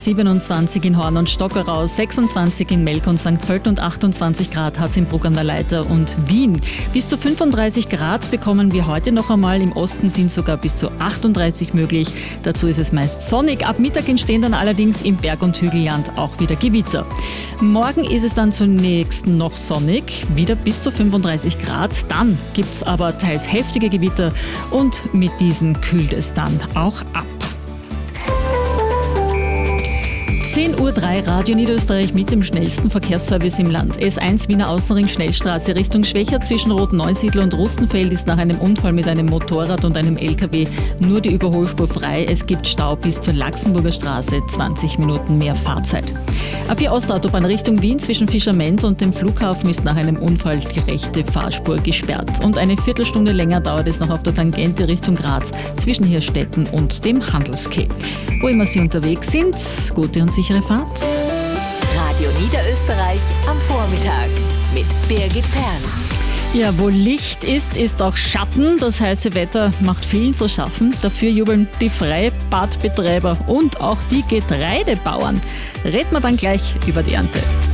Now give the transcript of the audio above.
27 in Horn und Stockerau, 26 in Melk und St. Pölten und 28 Grad hat es in Bruck an der Leiter und Wien. Bis zu 35 Grad bekommen wir heute noch einmal. Im Osten sind sogar bis zu 38 möglich. Dazu ist es meist sonnig. Ab Mittag entstehen dann allerdings im Berg- und Hügelland auch wieder Gewitter. Morgen ist es dann zunächst noch sonnig, wieder bis zu 35 Grad. Dann gibt es aber teils heftige Gewitter und mit diesen kühlt es dann auch ab. 10.03 Uhr Radio Niederösterreich mit dem schnellsten Verkehrsservice im Land. S1 Wiener Außenring Schnellstraße Richtung Schwächer zwischen Rot-Neusiedl und Rustenfeld ist nach einem Unfall mit einem Motorrad und einem LKW nur die Überholspur frei. Es gibt Stau bis zur Laxenburger Straße, 20 Minuten mehr Fahrzeit. A4 Ostautobahn Richtung Wien zwischen Fischerment und dem Flughafen ist nach einem Unfall die rechte Fahrspur gesperrt. Und eine Viertelstunde länger dauert es noch auf der Tangente Richtung Graz zwischen Hirstetten und dem Handelskeh. Wo immer Sie unterwegs sind, gute und sichere Fahrt. Radio Niederösterreich am Vormittag mit Birgit Perl. Ja, wo Licht ist, ist auch Schatten. Das heiße Wetter macht vielen zu schaffen. Dafür jubeln die Freibadbetreiber und auch die Getreidebauern. Reden wir dann gleich über die Ernte.